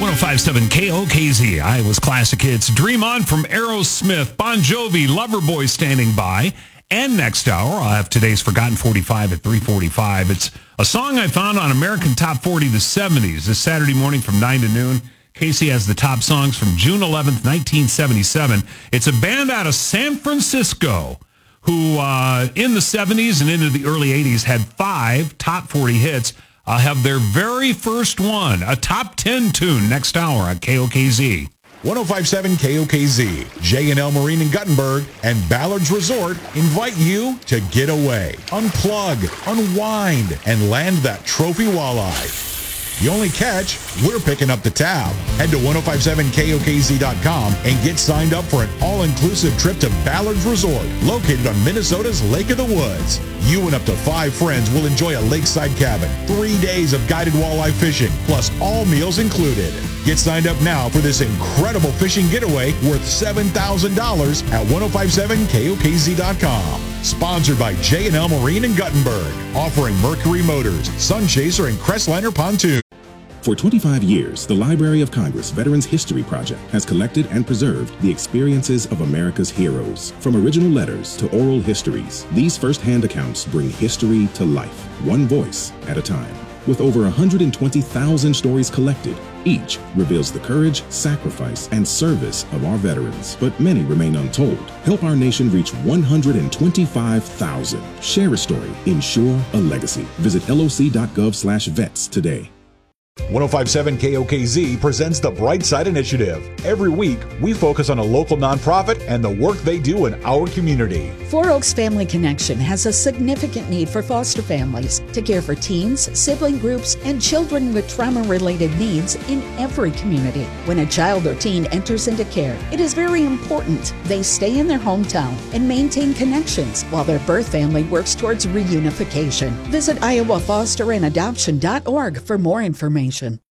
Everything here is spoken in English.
1057 KOKZ, Iowa's Classic Hits. Dream On from Aerosmith, Bon Jovi, Loverboy standing by. And next hour, I'll have today's Forgotten 45 at 3:45. It's a song I found on American Top 40 the 70s this Saturday morning from 9 to noon. Casey has the top songs from June 11th, 1977. It's a band out of San Francisco who in the 70s and into the early 80s had 5 top 40 hits. I'll have their very first one, a top 10 tune, next hour on KOKZ. 1057 KOKZ, J&L Marine in Guttenberg, and Ballard's Resort invite you to get away, unplug, unwind, and land that trophy walleye. The only catch, we're picking up the tab. Head to 1057KOKZ.com and get signed up for an all-inclusive trip to Ballard's Resort, located on Minnesota's Lake of the Woods. You and up to 5 friends will enjoy a lakeside cabin, 3 days of guided walleye fishing, plus all meals included. Get signed up now for this incredible fishing getaway worth $7,000 at 1057KOKZ.com. Sponsored by J&L Marine in Guttenberg, offering Mercury Motors, Sunchaser, and Crestliner Pontoon. For 25 years, the Library of Congress Veterans History Project has collected and preserved the experiences of America's heroes. From original letters to oral histories, these first-hand accounts bring history to life, one voice at a time. With over 120,000 stories collected, each reveals the courage, sacrifice, and service of our veterans, but many remain untold. Help our nation reach 125,000. Share a story. Ensure a legacy. Visit loc.gov/vets today. 1057 KOKZ presents the Bright Side Initiative. Every week, we focus on a local nonprofit and the work they do in our community. Four Oaks Family Connection has a significant need for foster families to care for teens, sibling groups, and children with trauma-related needs in every community. When a child or teen enters into care, it is very important they stay in their hometown and maintain connections while their birth family works towards reunification. Visit iowafosterandadoption.org for more information.